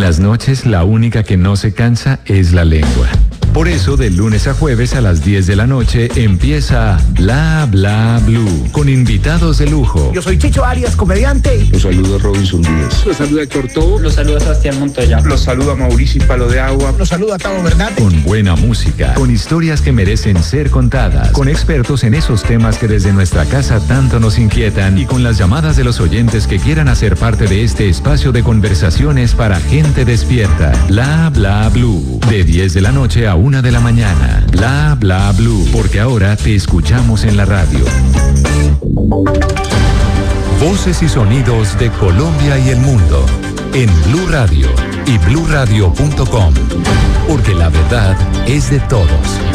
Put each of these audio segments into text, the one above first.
las noches la única que no se cansa es la lengua. Por eso, de lunes a jueves a las 10 de la noche empieza Bla Bla Blue, con invitados de lujo. Yo soy Chicho Arias, comediante. Los saluda Robinson Díaz. Los saluda Héctor Tobo. Los saluda Sebastián Montoya. Los saluda Mauricio Palo de Agua. Los saluda Tavo Bernat. Con buena música, con historias que merecen ser contadas, con expertos en esos temas que desde nuestra casa tanto nos inquietan y con las llamadas de los oyentes que quieran hacer parte de este espacio de conversaciones para gente despierta. Bla Bla Blue, de 10 de la noche a 1 de la mañana. Bla Bla Blue, porque ahora te escuchamos en la radio. Voces y sonidos de Colombia y el mundo en Blue Radio y bluradio.com, porque la verdad es de todos.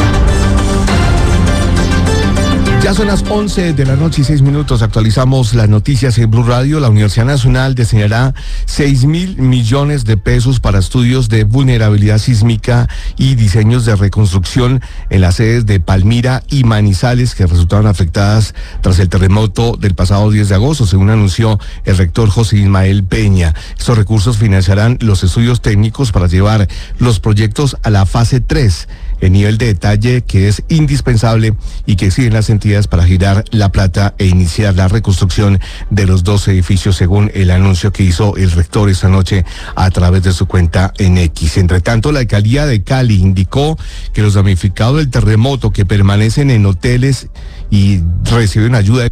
Ya son las 11 de la noche y 6 minutos. Actualizamos las noticias en Blue Radio. La Universidad Nacional destinará 6.000 millones de pesos para estudios de vulnerabilidad sísmica y diseños de reconstrucción en las sedes de Palmira y Manizales, que resultaron afectadas tras el terremoto del pasado 10 de agosto, según anunció el rector José Ismael Peña. Estos recursos financiarán los estudios técnicos para llevar los proyectos a la fase 3. El nivel de detalle que es indispensable y que exigen las entidades para girar la plata e iniciar la reconstrucción de los 2 edificios, según el anuncio que hizo el rector esta noche a través de su cuenta en X. Entre tanto, la alcaldía de Cali indicó que los damnificados del terremoto que permanecen en hoteles y reciben ayuda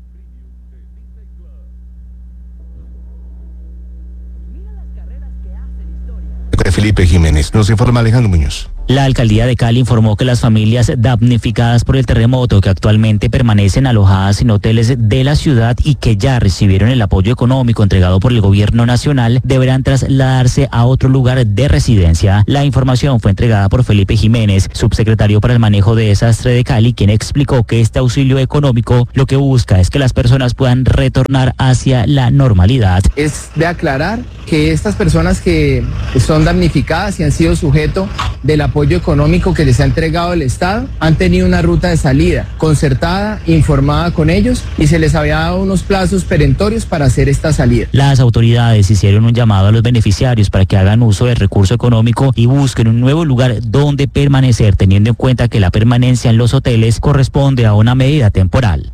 de Felipe Jiménez. Nos informa Alejandro Muñoz. La alcaldía de Cali informó que las familias damnificadas por el terremoto, que actualmente permanecen alojadas en hoteles de la ciudad y que ya recibieron el apoyo económico entregado por el gobierno nacional, deberán trasladarse a otro lugar de residencia. La información fue entregada por Felipe Jiménez, subsecretario para el manejo de desastre de Cali, quien explicó que este auxilio económico lo que busca es que las personas puedan retornar hacia la normalidad. Es de aclarar que estas personas que son damnificadas y han sido sujeto del apoyo económico que les ha entregado el Estado han tenido una ruta de salida concertada, informada con ellos, y se les había dado unos plazos perentorios para hacer esta salida. Las autoridades hicieron un llamado a los beneficiarios para que hagan uso del recurso económico y busquen un nuevo lugar donde permanecer, teniendo en cuenta que la permanencia en los hoteles corresponde a una medida temporal.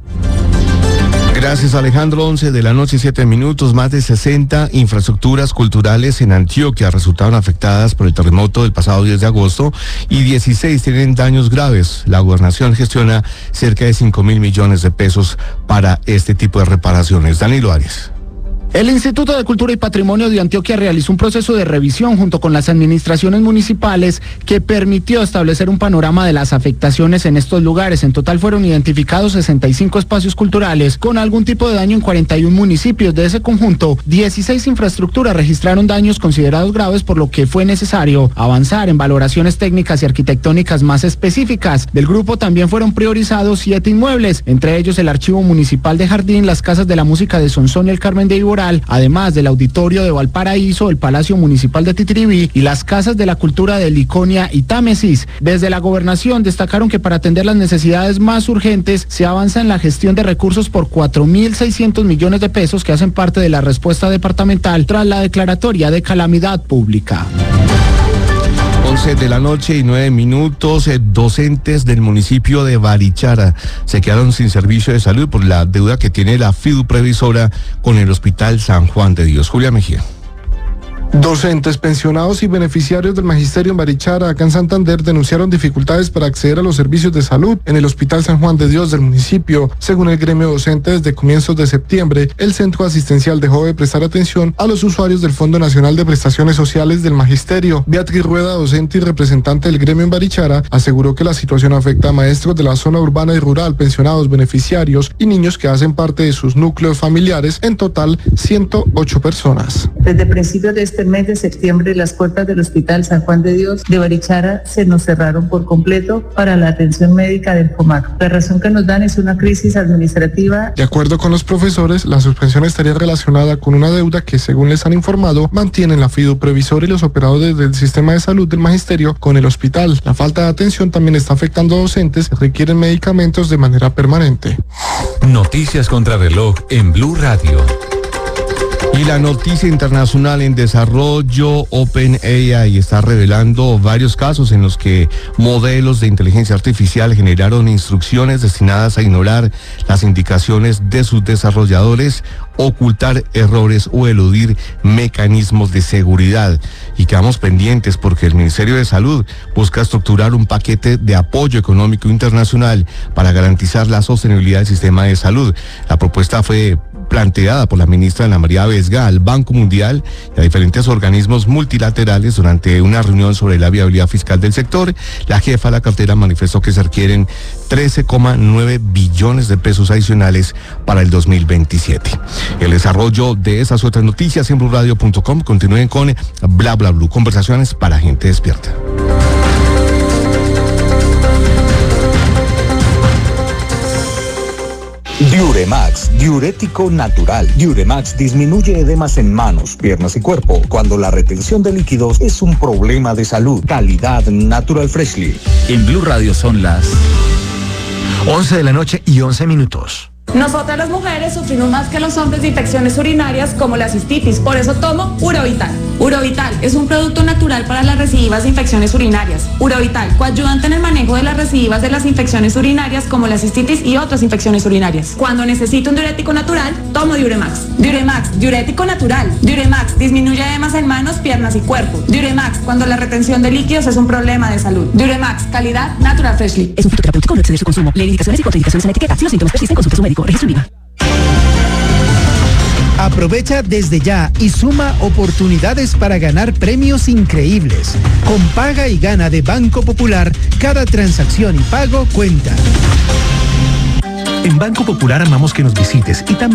Gracias, Alejandro. 11 de la noche, 7 minutos. Más de 60 infraestructuras culturales en Antioquia resultaron afectadas por el terremoto del pasado 10 de agosto y 16 tienen daños graves. La gobernación gestiona cerca de 5.000 millones de pesos para este tipo de reparaciones. Danilo Arias. El Instituto de Cultura y Patrimonio de Antioquia realizó un proceso de revisión junto con las administraciones municipales que permitió establecer un panorama de las afectaciones en estos lugares. En total fueron identificados 65 espacios culturales con algún tipo de daño en 41 municipios. De ese conjunto, 16 infraestructuras registraron daños considerados graves, por lo que fue necesario avanzar en valoraciones técnicas y arquitectónicas más específicas. Del grupo también fueron priorizados 7 inmuebles, entre ellos el Archivo Municipal de Jardín, las Casas de la Música de Sonsón y el Carmen de Iborá, además del Auditorio de Valparaíso, el Palacio Municipal de Titiribí y las Casas de la Cultura de Liconia y Támesis. Desde la gobernación destacaron que para atender las necesidades más urgentes se avanza en la gestión de recursos por 4.600 millones de pesos que hacen parte de la respuesta departamental tras la declaratoria de calamidad pública. 11 de la noche y 9 minutos, docentes del municipio de Barichara se quedaron sin servicio de salud por la deuda que tiene la FIDU Previsora con el Hospital San Juan de Dios. Julia Mejía. Docentes, pensionados y beneficiarios del magisterio en Barichara, acá en Santander, denunciaron dificultades para acceder a los servicios de salud en el Hospital San Juan de Dios del municipio. Según el gremio docente, desde comienzos de septiembre, el centro asistencial dejó de prestar atención a los usuarios del Fondo Nacional de Prestaciones Sociales del Magisterio. Beatriz Rueda, docente y representante del gremio en Barichara, aseguró que la situación afecta a maestros de la zona urbana y rural, pensionados, beneficiarios y niños que hacen parte de sus núcleos familiares, en total 108 personas. Desde principios de este mes de septiembre, las puertas del Hospital San Juan de Dios de Barichara se nos cerraron por completo para la atención médica del FOMAC. La razón que nos dan es una crisis administrativa. De acuerdo con los profesores, la suspensión estaría relacionada con una deuda que, según les han informado, mantienen la FIDU Previsora y los operadores del sistema de salud del magisterio con el hospital. La falta de atención también está afectando a docentes que requieren medicamentos de manera permanente. Noticias contra reloj en Blue Radio. Y la noticia internacional en desarrollo, OpenAI está revelando varios casos en los que modelos de inteligencia artificial generaron instrucciones destinadas a ignorar las indicaciones de sus desarrolladores, ocultar errores o eludir mecanismos de seguridad. Y quedamos pendientes porque el Ministerio de Salud busca estructurar un paquete de apoyo económico internacional para garantizar la sostenibilidad del sistema de salud. La propuesta fue planteada por la ministra Ana María Vesga al Banco Mundial y a diferentes organismos multilaterales durante una reunión sobre la viabilidad fiscal del sector. La jefa de la cartera manifestó que se requieren 13,9 billones de pesos adicionales para el 2027. El desarrollo de esas otras noticias en blurradio.com. Continúen con Bla Bla Blue, conversaciones para gente despierta. Diuremax, diurético natural. Diuremax disminuye edemas en manos, piernas y cuerpo cuando la retención de líquidos es un problema de salud. Calidad Natural Freshly. En Blue Radio son las 11 de la noche y 11 minutos. Nosotras las mujeres sufrimos más que los hombres de infecciones urinarias como la cistitis, por eso tomo Urovital. Urovital es un producto natural para las recidivas de infecciones urinarias. Urovital, coayudante en el manejo de las recidivas de las infecciones urinarias como la cistitis y otras infecciones urinarias. Cuando necesito un diurético natural, tomo Diuremax. Diuremax, diurético natural. Diuremax, disminuye edemas en manos, piernas y cuerpo. Diuremax, cuando la retención de líquidos es un problema de salud. Diuremax, calidad Natural Freshly. Es un fitoterapéutico, no exceder su consumo. Lee indicaciones y contraindicaciones en la etiqueta. Si los síntomas persisten, consulte a su médico. Registro INVIMA. Aprovecha desde ya y suma oportunidades para ganar premios increíbles. Con Paga y Gana de Banco Popular, cada transacción y pago cuenta. En Banco Popular amamos que nos visites y también